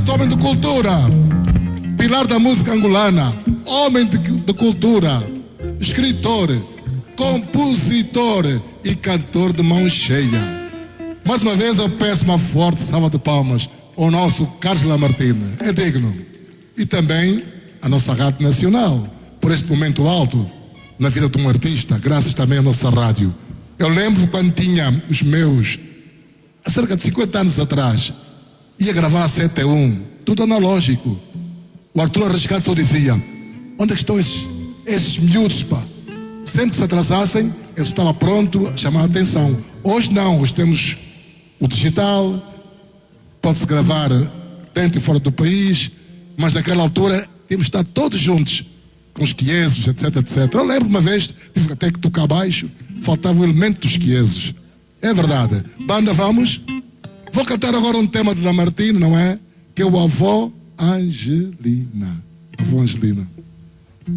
forte homem de cultura, pilar da música angolana, homem de cultura, escritor, compositor e cantor de mão cheia. Mais uma vez eu peço uma forte salva de palmas ao nosso Carlos Lamartine, é digno. E também a nossa Rádio Nacional, por este momento alto na vida de um artista, graças também à nossa rádio. Eu lembro quando tinha os meus, há cerca de 50 anos atrás, ia gravar a 7-1, tudo analógico. O Arthur Arriscado só dizia: onde é que estão esses miúdos, pá? Sempre que se atrasassem, ele estava pronto a chamar a atenção. Hoje não, hoje temos o digital, pode-se gravar dentro e fora do país, mas naquela altura tínhamos de estar todos juntos, com os quiesos, etc, etc. Eu lembro uma vez, tive até que tocar baixo, faltava o elemento dos quiesos. É verdade. Banda, vamos? Vou cantar agora um tema de Lamartine, não é? Que é o Avó Angelina. Avó Angelina.